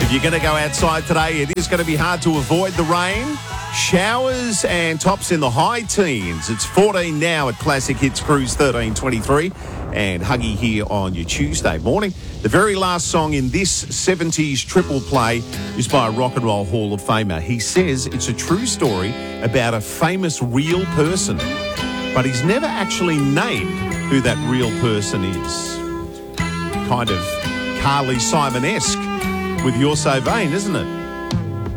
If you're going to go outside today, it is going to be hard to avoid the rain. Showers and tops in the high teens. It's 14 now at Classic Hits Cruise 1323. And Huggy here on your Tuesday morning. The very last song in this 70s triple play is by a Rock and Roll Hall of Famer. He says it's a true story about a famous real person, but he's never actually named who that real person is. Kind of Carly Simon-esque with You're So Vain, isn't it?